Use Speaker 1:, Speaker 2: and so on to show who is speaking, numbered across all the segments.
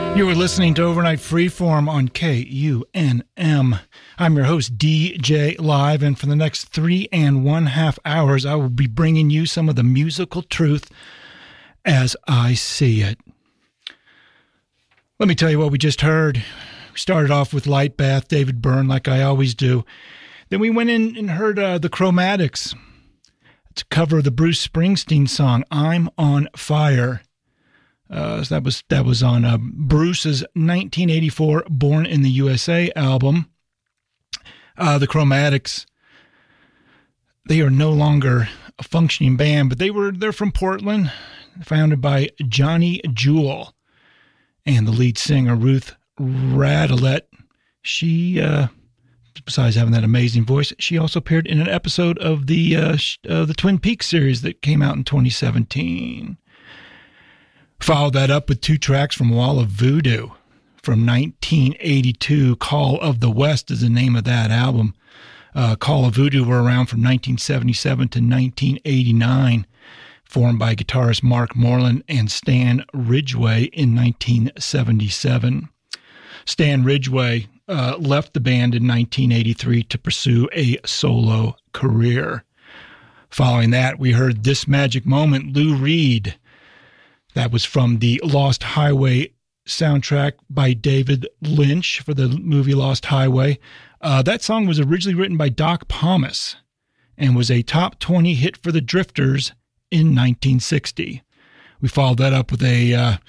Speaker 1: You were listening to Overnight Freeform on KUNM. I'm your host, DJ Live, and for the next 3.5 hours, I will be bringing you some of the musical truth as I see it. Let me tell you what we just heard. We started off with Light Bath, David Byrne, like I always do. Then we went in and heard The Chromatics. It's a cover of the Bruce Springsteen song, I'm on Fire. So that was on Bruce's 1984 Born in the USA album. The Chromatics, they are no longer a functioning band, but they're from Portland, founded by Johnny Jewel and the lead singer Ruth Radelet. She, besides having that amazing voice, she also appeared in an episode of the Twin Peaks series that came out in 2017. Followed that up with 2 tracks from Wall of Voodoo from 1982. Call of the West is the name of that album. Call of Voodoo were around from 1977 to 1989, formed by guitarist Mark Moreland and Stan Ridgway in 1977. Stan Ridgway left the band in 1983 to pursue a solo career. Following that, we heard This Magic Moment, Lou Reed. That was from the Lost Highway soundtrack by David Lynch for the movie Lost Highway. That song was originally written by Doc Pomus and was a top 20 hit for the Drifters in 1960. We followed that up with a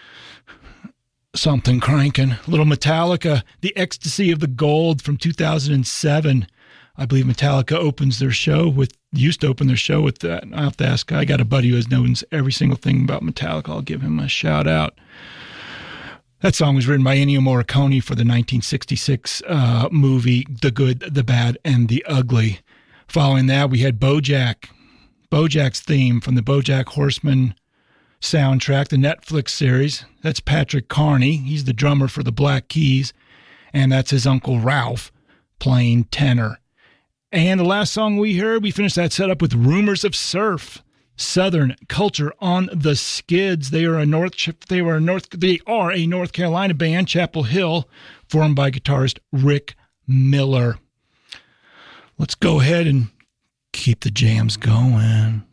Speaker 1: something cranking, a little Metallica, The Ecstasy of the Gold from 2007. I believe Metallica used to open their show with that. I'll have to ask. I got a buddy who knows every single thing about Metallica. I'll give him a shout out. That song was written by Ennio Morricone for the 1966 movie The Good, the Bad, and the Ugly. Following that, we had Bojack's theme from the BoJack Horseman soundtrack, the Netflix series. That's Patrick Carney. He's the drummer for the Black Keys, and that's his Uncle Ralph playing tenor. And the last song we heard, we finished that setup with Rumors of Surf, Southern Culture on the Skids. They are a North Carolina band, Chapel Hill, formed by guitarist Rick Miller. Let's go ahead and keep the jams going.